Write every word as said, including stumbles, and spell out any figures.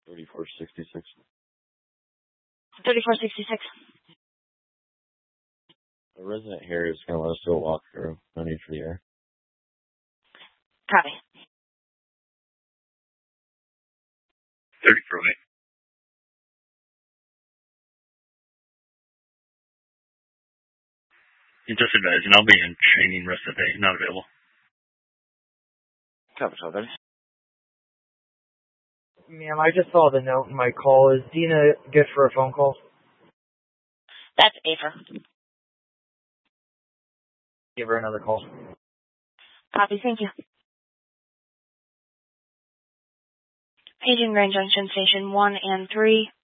thirty-four sixty-six. thirty-four sixty-six. The resident here is going to let us do a walkthrough. No need for the air. Copy. thirty-four right. Just advising, I'll be in training rest of the day, not available. Copy, twelve thirty. Ma'am, I just saw the note in my call. Is Dina good for a phone call? That's Afer. Give her another call. Copy, thank you. Paging Grand Junction Station one and three.